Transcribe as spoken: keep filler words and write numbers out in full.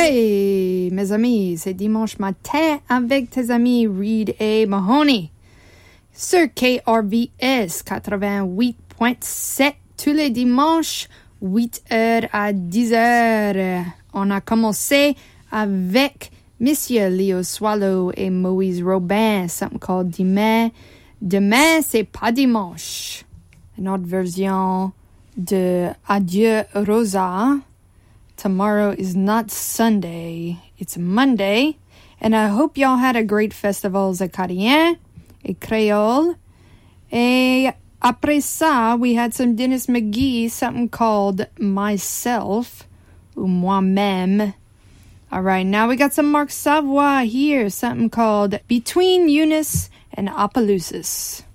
Hey, mes amis, c'est dimanche matin avec tes amis Reed et Mahoney sur K R V S quatre-vingt-huit point sept tous les dimanches, huit heures à dix heures. On a commencé avec Monsieur Leo Swallow et Moïse Robin, something called Demain. Demain, c'est pas dimanche. Une autre version de Adieu Rosa. Tomorrow is not Sunday, it's Monday. And I hope y'all had a great festival Acadien et Creole. Et après ça, we had some Dennis McGee, something called Myself, ou Moi-même. All right, now we got some Mark Savoy here, something called Between Eunice and Opelousas.